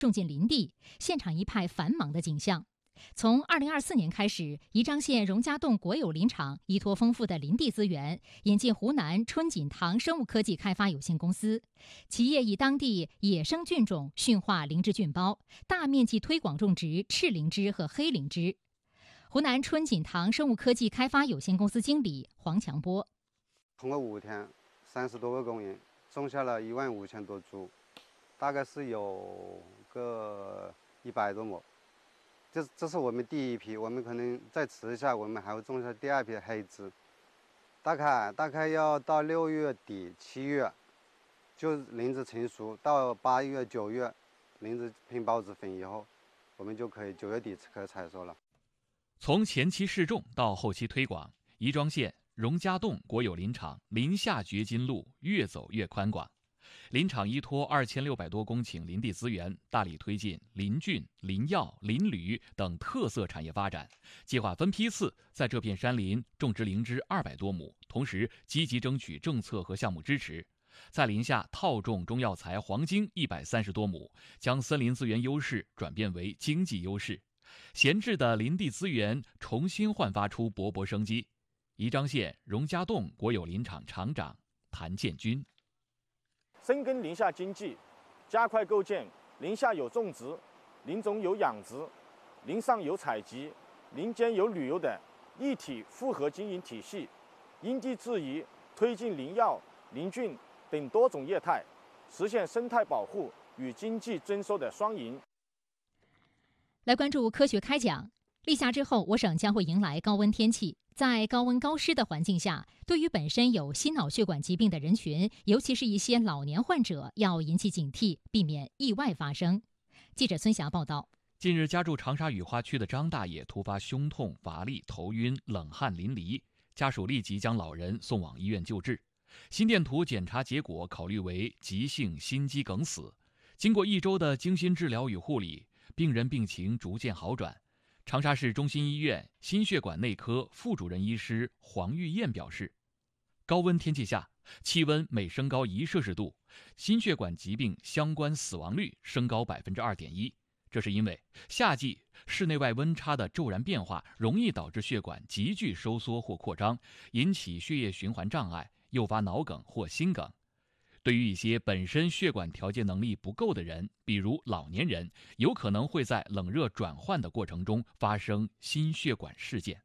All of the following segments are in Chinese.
种进林地，现场一派繁忙的景象。从2024年开始，宜章县荣家洞国有林场依托丰富的林地资源，引进湖南春锦堂生物科技开发有限公司，企业以当地野生菌种驯化灵芝菌孢，大面积推广种植赤灵芝和黑灵芝。湖南春锦堂生物科技开发有限公司经理黄强波： 通过5天，30多个工人种下了15000多株，大概是有个100多亩。这是我们第一批，我们可能再迟一下，我们还会种下第2批的黑芝。大概要到6月底7月，就灵芝成熟，到8月9月，灵芝喷孢子粉以后，我们就可以9月底可以采收了。 从前期试种到后期推广，宜庄县荣家洞国有林场林下掘金路越走越宽广。林场依托2600多公顷林地资源，大力推进林菌、林药、林铝等特色产业发展，计划分批次在这片山林种植灵芝200多亩，同时积极争取政策和项目支持。在林下套种中药材黄精130多亩，将森林资源优势转变为经济优势，闲置的林地资源重新焕发出勃勃生机。宜章县荣家洞国有林场厂长谭建军： 深耕林下经济，加快构建林下有种植、林中有养殖、林上有采集、林间有旅游的一体复合经营体系，因地制宜推进林药、林菌等多种业态，实现生态保护与经济增收的双赢。 来关注科学开讲。立夏之后，我省将会迎来高温天气。在高温高湿的环境下，对于本身有心脑血管疾病的人群，尤其是一些老年患者，要引起警惕，避免意外发生。记者孙霞报道。 近日，家住长沙雨花区的张大爷突发胸痛、乏力、头晕、冷汗淋漓，家属立即将老人送往医院救治。心电图检查结果考虑为急性心肌梗死。经过1周的精心治疗与护理，病人病情逐渐好转。长沙市中心医院心血管内科副主任医师黄玉燕表示，高温天气下，气温每升高1摄氏度，心血管疾病相关死亡率升高2.1%。这是因为夏季室内外温差的骤然变化，容易导致血管急剧收缩或扩张，引起血液循环障碍，诱发脑梗或心梗。对于一些本身血管调节能力不够的人，比如老年人，有可能会在冷热转换的过程中发生心血管事件。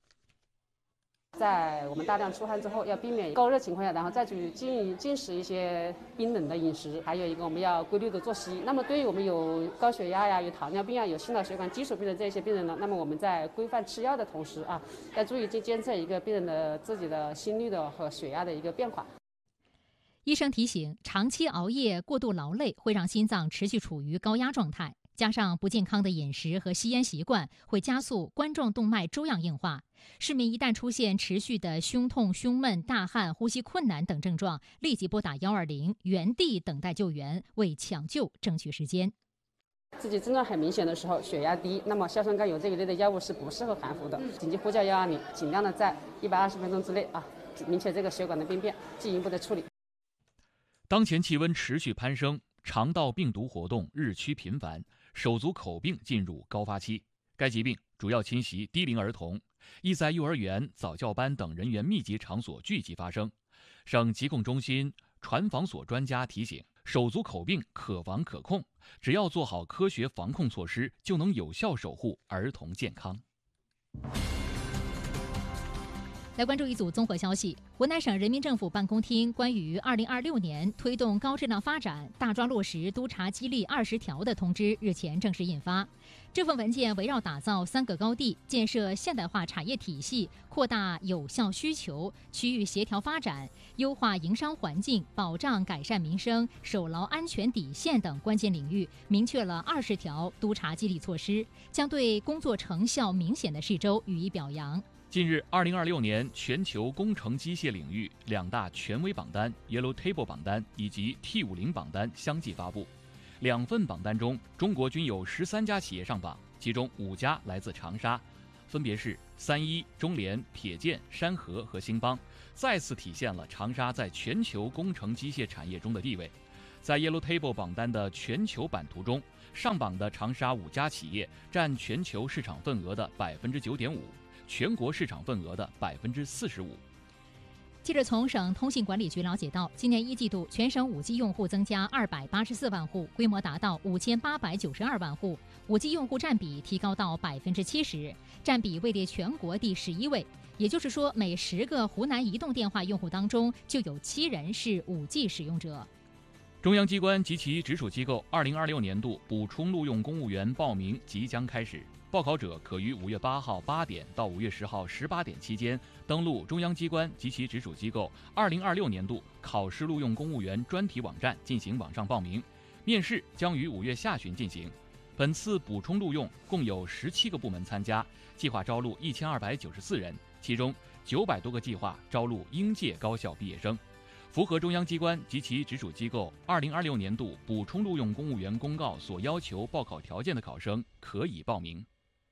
在我们大量出汗之后，要避免高热情况下，然后再去进食一些冰冷的饮食。还有一个，我们要规律的作息。那么对于我们有高血压呀、有糖尿病啊、有心脑血管基础病的这些病人呢，那么我们在规范吃药的同时要注意去监测一个病人的自己的心率的和血压的一个变化。 医生提醒，长期熬夜、过度劳累会让心脏持续处于高压状态，加上不健康的饮食和吸烟习惯，会加速冠状动脉粥样硬化。市民一旦出现持续的胸痛、胸闷、大汗、呼吸困难等症状，立即拨打120，原地等待救援，为抢救争取时间。 自己症状很明显的时候，血压低，那么硝酸甘油这一类的药物是不适合含服的。紧急呼叫120，尽量的在120分钟之内明确这个血管的病变，进一步的处理。 当前气温持续攀升，肠道病毒活动日趋频繁，手足口病进入高发期。该疾病主要侵袭低龄儿童，易在幼儿园、早教班等人员密集场所聚集发生。省疾控中心传防所专家提醒，手足口病可防可控，只要做好科学防控措施，就能有效守护儿童健康。 来关注一组综合消息。湖南省人民政府办公厅关于2026年推动高质量发展，大抓落实督查激励20条的通知日前正式印发。这份文件围绕打造3个高地，建设现代化产业体系，扩大有效需求、区域协调发展、优化营商环境、保障改善民生、守牢安全底线等关键领域，明确了20条督查激励措施，将对工作成效明显的市州予以表扬。 近日，2026年全球工程机械领域2大权威榜单 Yellow Table 榜单以及 T50 榜单相继发布。2份榜单中，中国均有13家企业上榜，其中5家来自长沙，分别是3一、中联、铁建、山河和兴邦，再次体现了长沙在全球工程机械产业中的地位。在 Yellow Table 榜单的全球版图中， 上榜的长沙5家企业占全球市场份额的 9.5%， 全国市场份额的 45%。 记者从省通信管理局了解到，今年1季度全省5G 用户增加284万户，规模达到5892万户，5G 用户占比提高到 70%， 占比位列全国第11位。也就是说，每10个湖南移动电话用户当中就有7人是5G 使用者。 中央机关及其直属机构2026年度补充录用公务员报名即将开始，报考者可于5月8号8点到5月10号18点期间登录中央机关及其直属机构2026年度考试录用公务员专题网站进行网上报名，面试将于5月下旬进行。本次补充录用共有17个部门参加，计划招录1294人，其中900多个计划招录应届高校毕业生。符合中央机关及其直属机构2026年度补充录用公务员公告所要求报考条件的考生可以报名。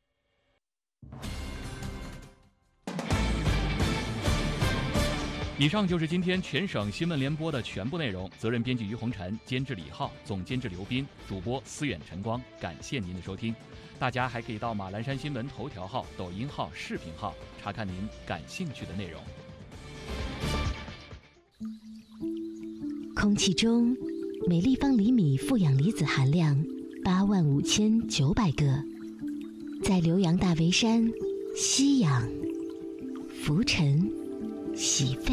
以上就是今天全省新闻联播的全部内容，责任编辑于红尘，监制李浩，总监制刘斌，主播思远、晨光，感谢您的收听。大家还可以到马栏山新闻头条号、抖音号、视频号查看您感兴趣的内容。 空气中每立方厘米负氧离子含量85900个，在浏阳大围山吸氧、浮沉、洗肺。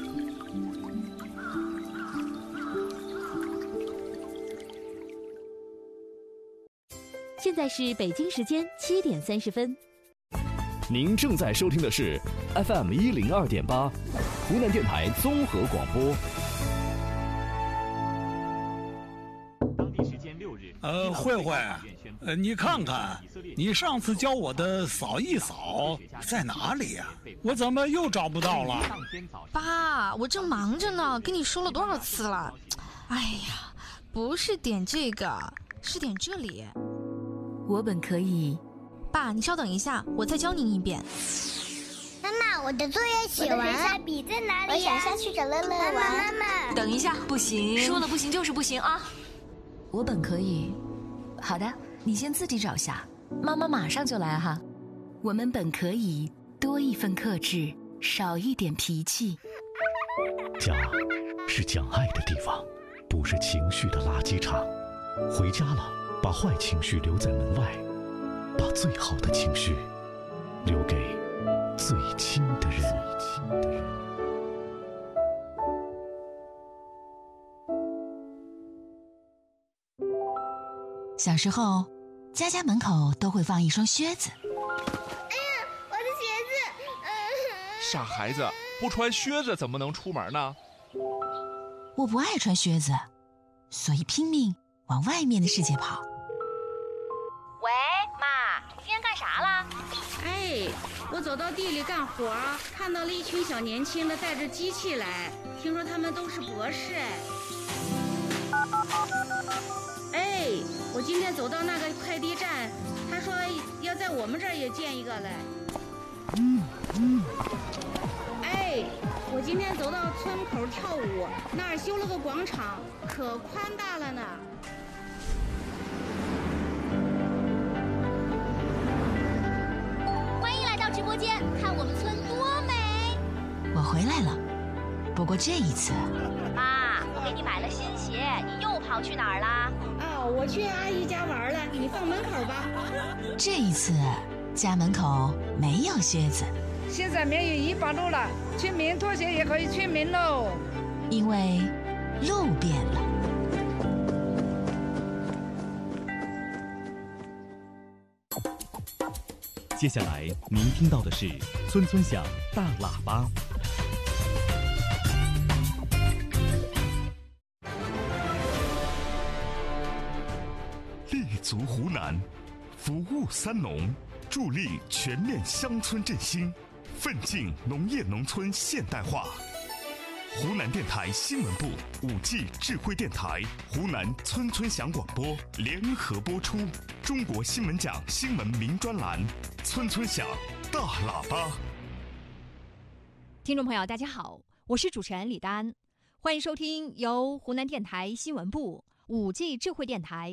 现在是北京时间7点30分。 您正在收听的是 FM 102.8，湖南电台综合广播。 慧慧，你看看，你上次教我的扫一扫在哪里呀？我怎么又找不到了？ 爸，我正忙着呢，跟你说了多少次了？哎呀，不是点这个，是点这里。 我本可以。 爸，你稍等一下，我再教您一遍。 妈妈，我的作业写完。我的水彩笔在哪里呀？我想下去找乐乐玩。妈妈， 等一下，不行，说了不行就是不行啊。 我本可以。好的，你先自己找下，妈妈马上就来哈。 我们本可以多一份克制，少一点脾气。 家是讲爱的地方，不是情绪的垃圾场。回家了，把坏情绪留在门外，把最好的情绪留给最亲的人。 小时候，家家门口都会放一双靴子。 哎呀，我的鞋子！ 傻孩子，不穿靴子怎么能出门呢？ 我不爱穿靴子，所以拼命往外面的世界跑。 喂，妈，你今天干啥了？ 哎，我走到地里干活，看到了一群小年轻的带着机器来，听说他们都是博士。哎，我今天走到那个快递站，他说要在我们这儿也建一个来。哎，我今天走到村口跳舞，那儿修了个广场，可宽大了呢。 欢迎来到直播间，看我们村多美。 我回来了，不过这一次， 妈，我给你买了新鞋，你又跑去哪儿啦？ 我去阿姨家玩了，你放门口吧。 这一次家门口没有靴子。 现在免于100路了，村民拖鞋也可以村民喽。 因为路变了。 接下来您听到的是村村响大喇叭。立足湖南，服务3农，助力全面乡村振兴，奋进农业农村现代化。湖南电台新闻部、5G 智慧电台、湖南村村响广播联合播出中国新闻奖新闻名专栏《村村响大喇叭》。 听众朋友，大家好，我是主持人李丹，欢迎收听由湖南电台新闻部、5G 智慧电台、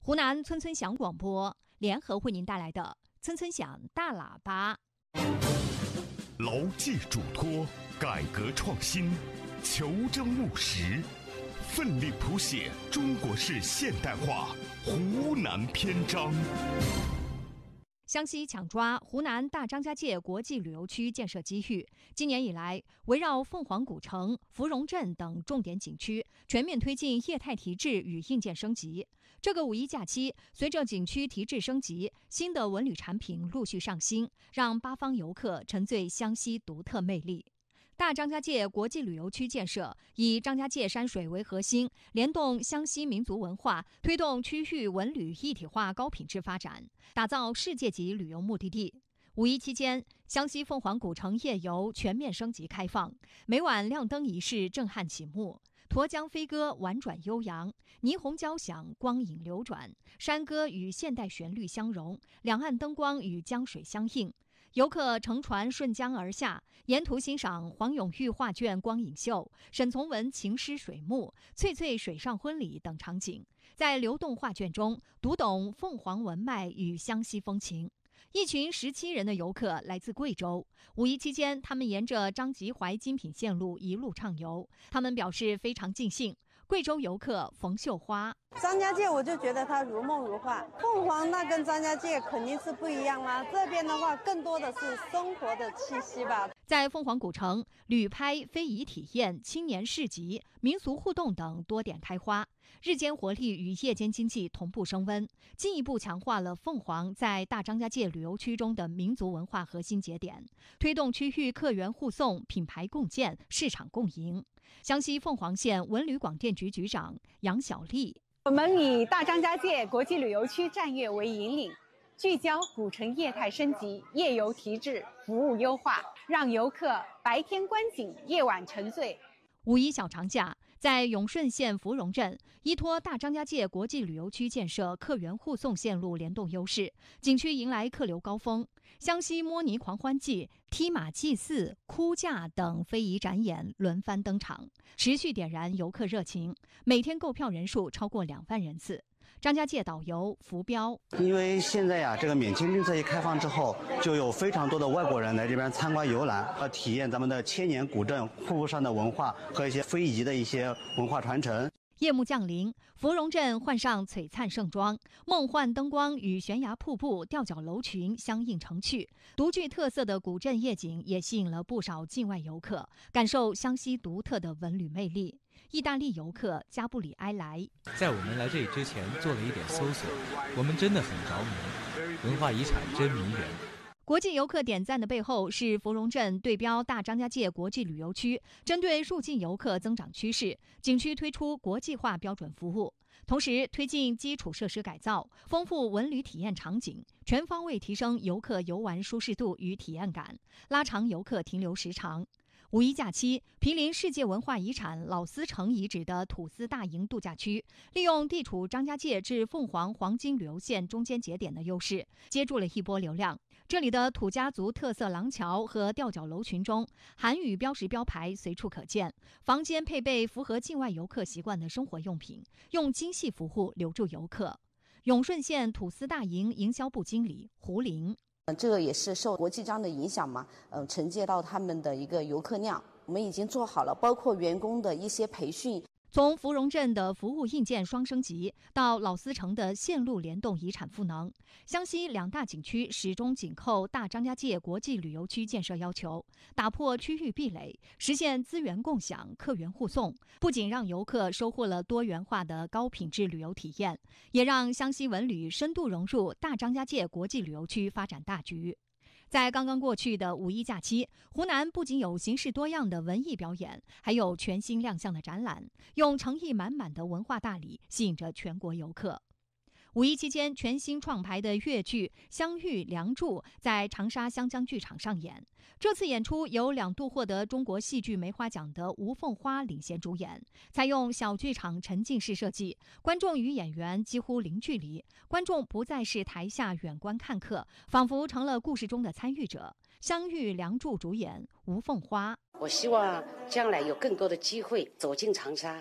湖南村村响广播联合为您带来的村村响大喇叭。 牢记嘱托，改革创新，求真务实，奋力谱写中国式现代化湖南篇章。 湘西抢抓湖南大张家界国际旅游区建设机遇。今年以来，围绕凤凰古城、芙蓉镇等重点景区，全面推进业态提质与硬件升级。这个五一假期，随着景区提质升级，新的文旅产品陆续上新，让八方游客沉醉湘西独特魅力。大张家界国际旅游区建设以张家界山水为核心，联动湘西民族文化，推动区域文旅一体化高品质发展，打造世界级旅游目的地。五一期间，湘西凤凰古城夜游全面升级开放，每晚亮灯仪式震撼启幕，沱江飞歌婉转悠扬，霓虹交响光影流转，山歌与现代旋律相融，两岸灯光与江水相映。游客乘船顺江而下，沿途欣赏黄永玉画卷光影秀、沈从文情诗水幕、翠翠水上婚礼等场景，在流动画卷中读懂凤凰文脉与湘西风情。一群17人的游客来自贵州，五一期间，他们沿着张吉淮精品线路一路畅游，他们表示非常尽兴。贵州游客冯秀花： 张家界我就觉得它如梦如幻，凤凰那跟张家界肯定是不一样啦。这边的话更多的是生活的气息吧。 在凤凰古城，旅拍、非遗体验、青年市集、民俗互动等多点开花，日间活力与夜间经济同步升温，进一步强化了凤凰在大张家界旅游区中的民族文化核心节点，推动区域客源互送、品牌共建、市场共赢。湘西凤凰县文旅广电局局长杨小丽： 我们以大张家界国际旅游区战略为引领，聚焦古城业态升级、夜游提质、服务优化，让游客白天观景，夜晚沉醉。 五一小长假，在永顺县芙蓉镇，依托大张家界国际旅游区建设客源互送线路联动优势，景区迎来客流高峰。湘西摸泥狂欢季、踢马祭祀、哭嫁等非遗展演轮番登场，持续点燃游客热情，每天购票人数超过2万人次。张家界导游浮标： 因为现在呀，这个免签政策一开放之后，就有非常多的外国人来这边参观游览，体验咱们的千年古镇瀑布上的文化和一些非遗的一些文化传承。 夜幕降临，芙蓉镇换上璀璨盛装，梦幻灯光与悬崖瀑布、吊脚楼群相映成趣，独具特色的古镇夜景也吸引了不少境外游客，感受湘西独特的文旅魅力。意大利游客加布里埃莱： 在我们来这里之前做了一点搜索，我们真的很着迷，文化遗产真迷人。 国际游客点赞的背后是芙蓉镇对标大张家界国际旅游区，针对入境游客增长趋势，景区推出国际化标准服务，同时推进基础设施改造，丰富文旅体验场景，全方位提升游客游玩舒适度与体验感，拉长游客停留时长。五一假期，毗邻世界文化遗产老司城遗址的土司大营度假区，利用地处张家界至凤凰黄金旅游线中间节点的优势，接住了一波流量。这里的土家族特色廊桥和吊脚楼群中，韩语标识标牌随处可见，房间配备符合境外游客习惯的生活用品，用精细服务留住游客。永顺县土司大营营销部经理胡林： 这个也是受国际章的影响嘛，承接到他们的一个游客量，我们已经做好了，包括员工的一些培训。 从芙蓉镇的服务硬件双升级到老司城的线路联动遗产赋能，湘西2大景区始终紧扣大张家界国际旅游区建设要求，打破区域壁垒，实现资源共享、客源互送，不仅让游客收获了多元化的高品质旅游体验，也让湘西文旅深度融入大张家界国际旅游区发展大局。在刚刚过去的五一假期，湖南不仅有形式多样的文艺表演，还有全新亮相的展览，用诚意满满的文化大礼吸引着全国游客。五一期间，全新创排的粤剧《相遇梁祝》在长沙湘江剧场上演。这次演出由2度获得中国戏剧梅花奖的吴凤花领衔主演，采用小剧场沉浸式设计，观众与演员几乎零距离，观众不再是台下远观看客，仿佛成了故事中的参与者。相遇梁祝主演吴凤花： 我希望将来有更多的机会走进长沙，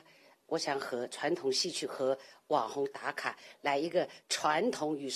我想和传统戏曲和网红打卡来一个传统与